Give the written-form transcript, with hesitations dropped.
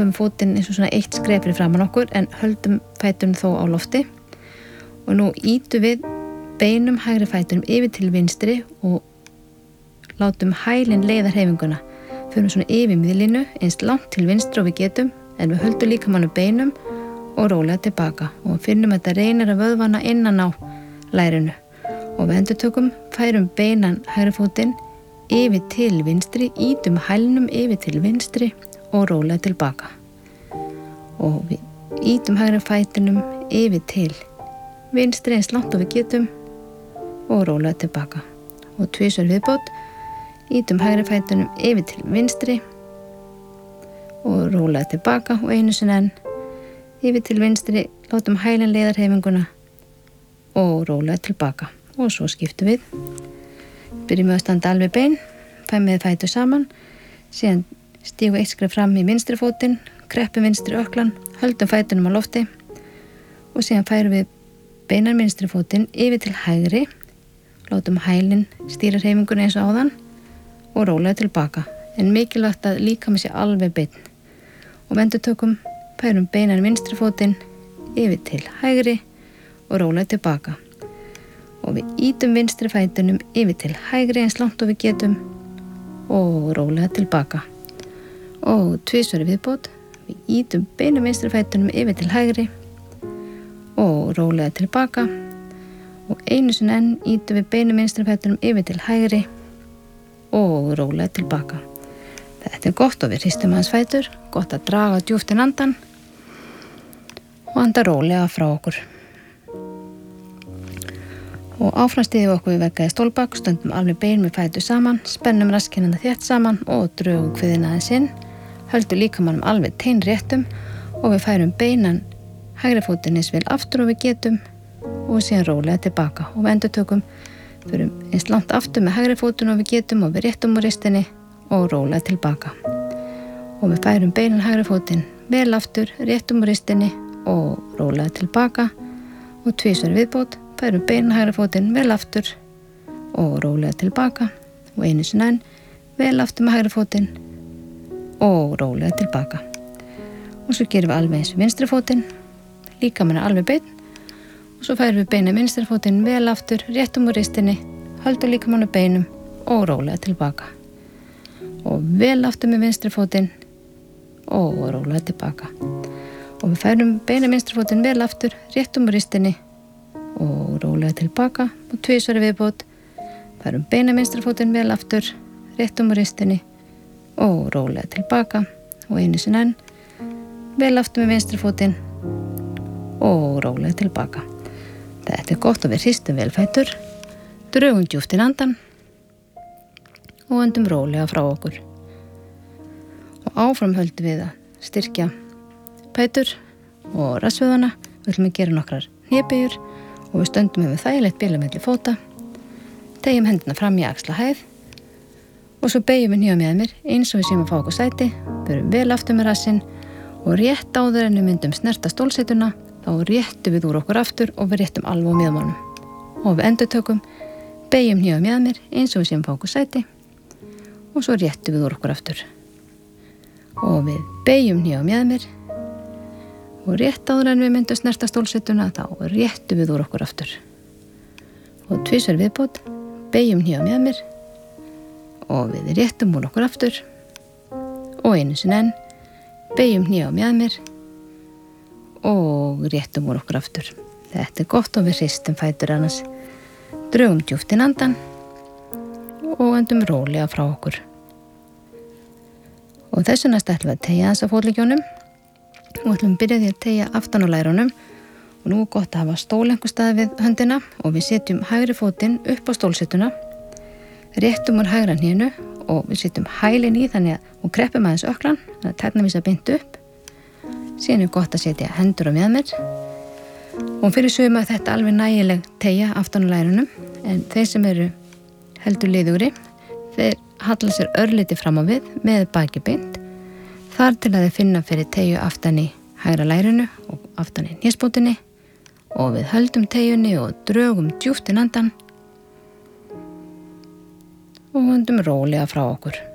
höfum fótinn eins og svona eitt skref fyrir framan okkur en höldum fætunum þó á lofti og nú ýtum við beinum hægri fætunum yfir til vinstri og látum hælinn leiða hreyfinguna. Förum svona yfir miðlínu eins langt til vinstri og við getum en við höldum líkamannum beinum og rólega tilbaka og finnum að þetta reynir að vöðvana innan á lærinu og við endurtökum færum beinan hægri fótinn yfir til vinstri, ýtum hælnum yfir til vinstri og rólega tilbaka og við ýtum hægri fætinum yfir til vinstri eins langt og við getum og rólega tilbaka og tvisvar viðbót ýtum hægri fætinum yfir til vinstri og rólega tilbaka og einu sinni enn yfir til vinstri, látum hælinn leiða hreyfinguna og rólega tilbaka og svo skiptum við. Byrjum við að standa alveg bein, fæm með fætur saman, síðan stígum eitt skref fram í vinstri fótinn, kreppum vinstri ökklan, höldum fætunum á lofti og síðan færum við beinan vinstri fótinn yfir til hægri, látum hælinn stýra hreyfingunni eins og áðan og rólega tilbaka, en mikilvægt að líkami sé alveg beinn. Og endurtökum færum beinan vinstri fótinn yfir til hægri og rólega tilbaka. Og við ýtum vinstri fætunum yfir til hægri eins langt og við getum og rólega tilbaka. Og tvisvar viðbót, við ýtum beinum vinstri fætunum yfir til hægri og rólega tilbaka. Og einu sinni enn ýtum við beinum vinstri fætunum yfir til hægri og rólega tilbaka. Þetta gott og við hristum aðeins fætur, gott að draga djúpt inn andan og anda rólega frá okkur. Og áfram stiðum okkur við vegga í stólbak, stöndum alveg bein með fætur saman, spennum raskinnina þétt saman og drögum kviðina aðeins inn, höldum líkamannum alveg teinréttum og við færum beinan hægri fótinn eins vel aftur og við getum og síðan rólega tilbaka og við endurtökum förum eins langt aftur með hægri fótinn og við getum og við réttum úr ristinni og rólega tilbaka. Og við færum beinan hægri fótinn vel aftur, réttum úr ristinni og rólega tilbaka og tvisvar viðbót. Færum beinan hægri fótinn vel aftur og rólega tilbaka og einu sinni enn vel aftur með hægri fótinn og rólega tilbaka. Og svo gerum við alveg eins við vinstri fótinn, líkaminn alveg beinn og svo færum við beinan vinstri fótinn vel aftur, réttum úr ristinni, höldum líkaminn beinum og rólega tilbaka. Og vel aftur með vinstri fótinn og rólega tilbaka. Og við færum beinan vinstri fótinn vel aftur, réttum úr ristinni og rólega tilbaka og tvisvar viðbót, færum beinan vinstri fótinn vel aftur, réttum úr ristinni og rólega tilbaka og einu sinni enn, vel aftur með vinstri fótinn og rólega tilbaka. Þetta gott og við hristum vel fætur, drögum djúpt inn andan og öndum rólega frá okkur. Og áfram höldum við að styrkja fætur og rassvöðvana, við ætlum að gera nokkrar hnébeygjur og við stöndum með þægilegt bil á milli fóta, teygjum hendina fram í axlahæð og svo beygjum við hné með mér eins og við séum að fá okkur sæti, förum vel aftur með rassinn og rétt áður en við myndum snerta stólsetuna, þá réttum við úr okkur aftur og við réttum alveg á miðmálnum. Og við endurtökum, beygjum hné með mér eins og við séum að fá okkur sæti og svo réttum við úr okkur aftur. Og við beygjum hné með mér og rétt áður en við myndum snerta stólsetuna þá réttum við úr okkur aftur. Og tvisvar viðbót, beygjum hné með mér og við réttum úr okkur aftur og einu sinni enn, beygjum hné með mér og réttum úr okkur aftur. Þetta gott og við hristum fætur annars, drögum djúpt inn andan og öndum rólega frá okkur. Og þessu næst ætlum við að teygja aðeins á fótleggjónum og ætlum að byrja því að teygja aftan á lærunum og nú er gott að hafa stól einhvers staðar við höndina og við setjum hægri fótinn upp á stólsetuna, réttum úr hægra hnénu og við setjum hælinn í þannig að og kreppum aðeins ökklan, þannig að tærnar vísa beint upp. Síðan er gott að setja hendur á mér og fyrir suma er þetta alveg nægileg teygja aftan á lærunum en þeir sem eru heldur liðugri, þeir halla sér örlítið fram á við með baki beint þar til að þeir finna fyrir teygju aftan í hægra lærinu og aftan í hnésbótinni og við höldum teygjunni og drögum djúpt inn andan og öndum rólega frá okkur.